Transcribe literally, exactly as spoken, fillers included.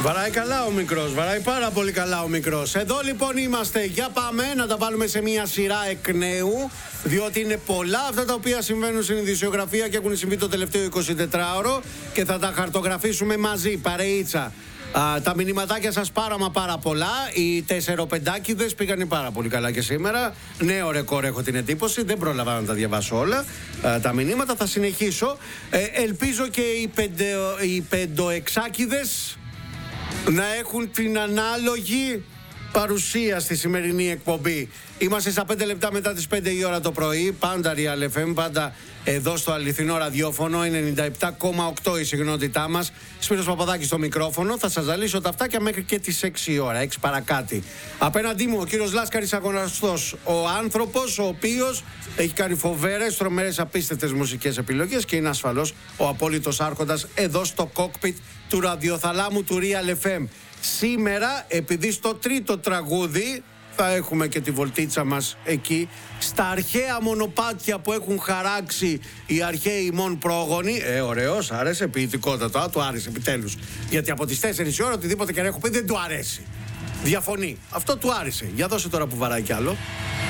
Βαράει καλά ο μικρός, βαράει πάρα πολύ καλά ο μικρός. Εδώ λοιπόν είμαστε, για πάμε να τα βάλουμε σε μια σειρά εκ νέου, διότι είναι πολλά αυτά τα οποία συμβαίνουν στην ειδησιογραφία και έχουν συμβεί το τελευταίο εικοσιτετράωρο και θα τα χαρτογραφήσουμε μαζί, παρεΐτσα. Α, τα μηνυματάκια σας πάρα μα πάρα πολλά. Οι τεσσεροπεντάκηδες πήγανε πάρα πολύ καλά και σήμερα. Νέο ρεκόρ έχω την εντύπωση. Δεν πρόλαβα να τα διαβάσω όλα α, τα μηνύματα. Θα συνεχίσω. ε, Ελπίζω και οι, πεντε, οι πεντοεξάκηδες να έχουν την ανάλογη παρουσία στη σημερινή εκπομπή. Είμαστε στα πέντε λεπτά μετά τις πέντε η ώρα το πρωί. Πάντα Real εφ εμ, πάντα εδώ στο αληθινό ραδιόφωνο. ενενήντα επτά κόμμα οκτώ η συγνότητά μας. Σπύρος Παπαδάκης στο μικρόφωνο. Θα σας ζαλίσω τα αυτάκια μέχρι και τις έξι η ώρα, έξι παρακάτι. Απέναντί μου ο κύριος Λάσκαρης Αγωναστός. Ο άνθρωπος ο οποίος έχει κάνει φοβερές, τρομερές, απίστευτες μουσικές επιλογές και είναι ασφαλώς ο απόλυτος άρχοντας εδώ στο κόκπιτ του ραδιοθαλάμου του Real εφ εμ. Σήμερα, επειδή στο τρίτο τραγούδι θα έχουμε και τη βολτίτσα μας εκεί, στα αρχαία μονοπάτια που έχουν χαράξει οι αρχαίοι ημών πρόγονοι. Ε, ωραίος, άρεσε, ποιητικότατο, α, του άρεσε επιτέλους. Γιατί από τις τέσσερις η ώρα οτιδήποτε και να έχω πει δεν του αρέσει. Διαφωνεί. Αυτό του άρεσε. Για δώσε τώρα που βαράει κι άλλο.